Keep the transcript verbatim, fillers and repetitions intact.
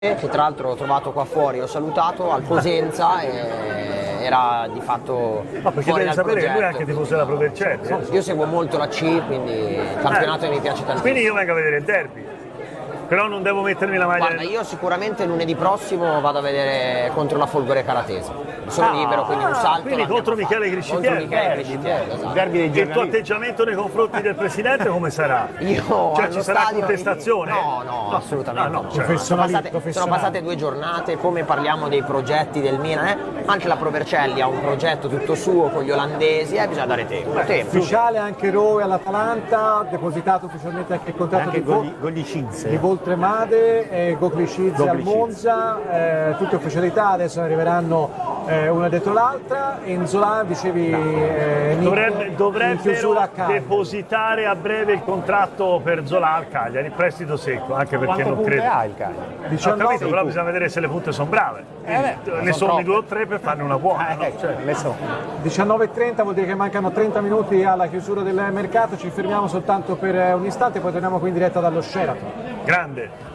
che tra l'altro ho trovato qua fuori, ho salutato al Cosenza e era di fatto no, perché fuori devi dal sapere progetto. che lui è anche tifoso della Pro Vercelli. Eh? Io seguo molto la C, quindi il campionato Eh, mi piace tantissimo. Quindi io vengo a vedere il derby, però non devo mettermi la maglia. Guarda, io sicuramente lunedì prossimo vado a vedere contro la Folgore Caratese. Sono Ah, libero, quindi un salto. quindi l'andiamo contro a fare. Michele Criscitiello. Contro Michele Eh, Criscitiello, esatto. derby dei E il tuo giornalisti. atteggiamento nei confronti del presidente come sarà? Io Cioè allo ci sarà stadio- contestazione? No, no, assolutamente no, no, no. cioè, sono, professionali- passate, sono professionali. passate due giornate, come parliamo dei progetti del Milan, eh? Anche la Pro Vercelli ha un progetto tutto suo con gli olandesi, eh? Bisogna dare tempo. tempo. Ufficiale anche Rowe all'Atalanta, depositato ufficialmente anche il contratto Anche di, Vo- Gogli, Gogli Cinze. di Voltremade e Goklicizze al Goklicizze. Monza, eh, tutte ufficialità, adesso ne arriveranno eh, una dietro l'altra. Enzola, dicevi eh, Nico, Dovrebbe, in dovrebbero chiusura a Cagliari. depositare a breve il contratto per Zola al Cagliari, il prestito secco, anche perché Quante non punte credo. ha il Cagliari? Ho diciannove capito, però bisogna vedere se le punte sono brave. Eh beh, ne sono sommi troppe. due o tre per farne una buona. no? Eh, Cioè, le so. diciannove e trenta vuol dire che mancano trenta minuti alla chiusura del mercato, ci fermiamo soltanto per un istante, poi torniamo qui in diretta dallo Sheraton. grande.